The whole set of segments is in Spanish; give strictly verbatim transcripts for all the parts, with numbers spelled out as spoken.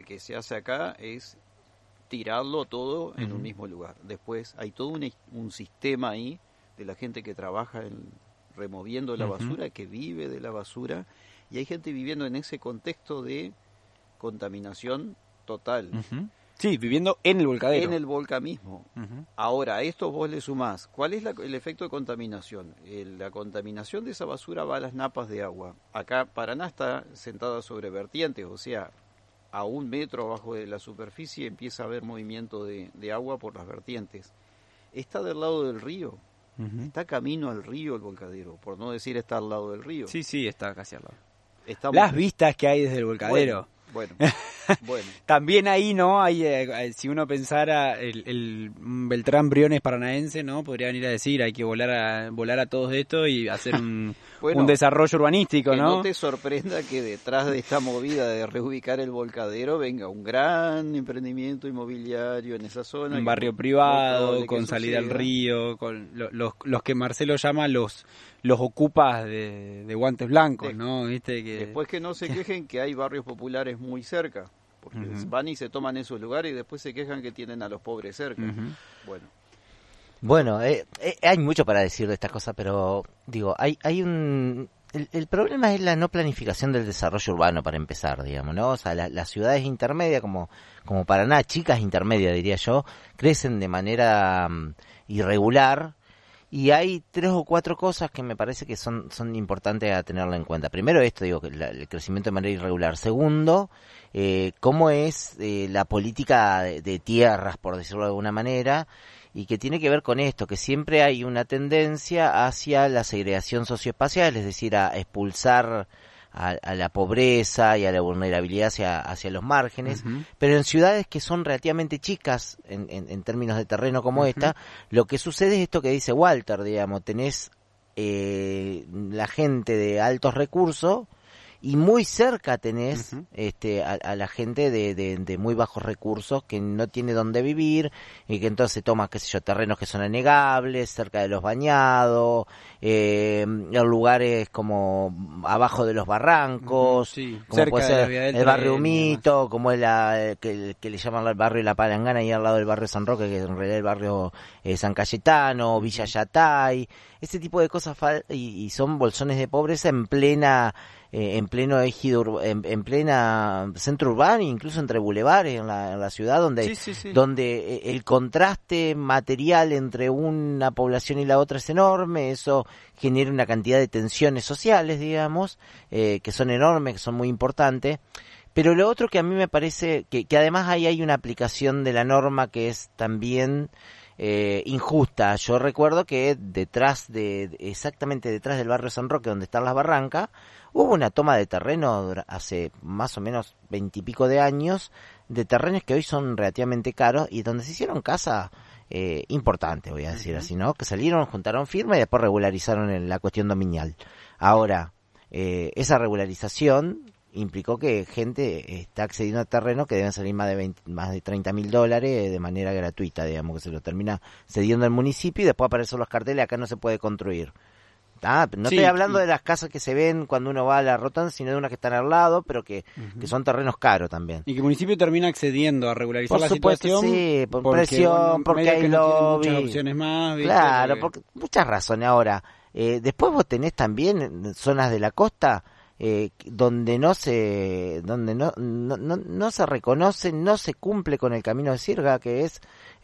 que se hace acá es tirarlo todo en uh-huh. un mismo lugar. Después hay todo un, un sistema ahí de la gente que trabaja en, removiendo la uh-huh. basura, que vive de la basura, y hay gente viviendo en ese contexto de contaminación total. Uh-huh. Sí, viviendo en el volcadero. En el volcán mismo. Uh-huh. Ahora, a esto vos le sumás, ¿cuál es la, el efecto de contaminación? El, la contaminación de esa basura va a las napas de agua. Acá Paraná está sentada sobre vertientes, o sea, a un metro abajo de la superficie empieza a haber movimiento de, de agua por las vertientes. Está del lado del río, uh-huh. está camino al río el volcadero, por no decir está al lado del río. Sí, sí, está casi al lado. Estamos... Las vistas que hay desde el volcadero. Bueno, bueno. También ahí, ¿no? Hay, eh, si uno pensara, el, el Beltrán Briones paranaense, ¿no? Podría venir a decir, hay que volar a volar a todos esto y hacer un, bueno, un desarrollo urbanístico, que ¿no? Que no te sorprenda que detrás de esta movida de reubicar el volcadero venga un gran emprendimiento inmobiliario en esa zona. Un barrio no, privado, no con salida al río, con lo, los, los que Marcelo llama los... los ocupas de, de guantes blancos, de, ¿no? ¿Viste que... Después que no se quejen que hay barrios populares muy cerca, porque uh-huh. van y se toman esos lugares y después se quejan que tienen a los pobres cerca. Uh-huh. Bueno, bueno eh, eh, hay mucho para decir de estas cosas, pero digo, hay hay un... El, el problema es la no planificación del desarrollo urbano, para empezar, digamos, ¿no? O sea, la, las ciudades intermedias, como, como Paraná, chicas intermedias, diría yo, crecen de manera um, irregular. Y hay tres o cuatro cosas que me parece que son son importantes a tenerlo en cuenta. Primero esto, digo, que la, el crecimiento de manera irregular. Segundo, eh, cómo es eh, la política de, de tierras, por decirlo de alguna manera, y que tiene que ver con esto, que siempre hay una tendencia hacia la segregación socioespacial, es decir, a expulsar a, a la pobreza y a la vulnerabilidad hacia, hacia los márgenes, uh-huh. pero en ciudades que son relativamente chicas en, en, en términos de terreno como uh-huh. esta, lo que sucede es esto que dice Walter, digamos, tenés eh, la gente de altos recursos y muy cerca tenés uh-huh. este a, a la gente de, de, de muy bajos recursos que no tiene dónde vivir y que entonces toma, qué sé yo, terrenos que son anegables, cerca de los bañados, eh, en lugares como abajo de los barrancos, uh-huh, sí. como puede ser el barrio Humito, como es la que, que le llaman el barrio La Palangana y al lado del barrio San Roque, que en realidad es el barrio eh, San Cayetano, Villa Yatay, ese tipo de cosas fal- y, y son bolsones de pobreza en plena eh, en pleno ejido, en, en plena centro urbano, incluso entre bulevares en la, en la ciudad, donde sí, sí, sí. donde el contraste material entre una población y la otra es enorme. Eso genera una cantidad de tensiones sociales, digamos, eh, que son enormes, que son muy importantes. Pero lo otro que a mí me parece que, que además ahí hay una aplicación de la norma que es también eh, injusta. Yo recuerdo que detrás de, exactamente detrás del barrio San Roque, donde están las barrancas, hubo una toma de terreno hace más o menos veintipico de años, de terrenos que hoy son relativamente caros y donde se hicieron casas eh, importantes, voy a decir uh-huh. así, ¿no? Que salieron, juntaron firma y después regularizaron en la cuestión dominial. Ahora, eh, esa regularización implicó que gente está accediendo a terrenos que deben salir más de veinte, más de treinta mil dólares de manera gratuita, digamos, que se lo termina cediendo el municipio y después aparecen los carteles, acá no se puede construir. Ah, no sí, estoy hablando y... de las casas que se ven cuando uno va a la rotonda, sino de unas que están al lado, pero que, uh-huh. que son terrenos caros también. Y que el municipio termina accediendo a regularizar por la supuesto, situación. Sí, por porque, presión, bueno, porque hay que no lobby. Muchas opciones más. ¿Viste? Claro, porque... porque muchas razones. Ahora, eh, después vos tenés también zonas de la costa eh, donde no se donde no, no no no se reconoce, no se cumple con el camino de sirga, que es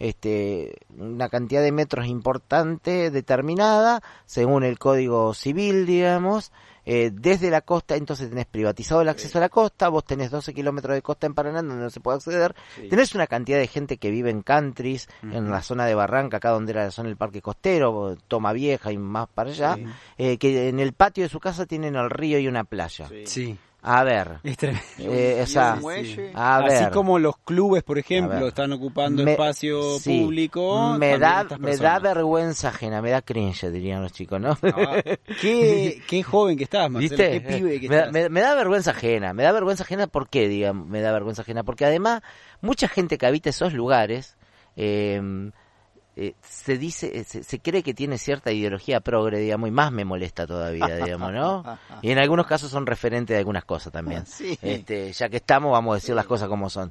este una cantidad de metros importante determinada según el Código Civil, digamos, eh, desde la costa. Entonces tenés privatizado el acceso a la costa, vos tenés doce kilómetros de costa en Paraná donde no se puede acceder, sí. tenés una cantidad de gente que vive en countries, uh-huh. en la zona de Barranca, acá donde era la zona del Parque Costero, Toma Vieja y más para allá, sí. eh, que en el patio de su casa tienen el río y una playa. Sí. sí. A ver, eh, o sea, sí. a ver, así como los clubes, por ejemplo, están ocupando me, espacio sí, público. Me da, me da vergüenza ajena, me da cringe, dirían los chicos, ¿no? Ah, qué, qué joven que estás, Marcelo, ¿viste? Qué pibe que me, estás. Me, me da vergüenza ajena, me da vergüenza ajena, ¿por qué, digamos, me da vergüenza ajena? Porque además, mucha gente que habita esos lugares, eh, Eh, se dice, se, se cree que tiene cierta ideología progre, digamos, y más me molesta todavía, digamos, ¿no? Y en algunos casos son referentes de algunas cosas también. Sí. Este, ya que estamos, vamos a decir las cosas como son.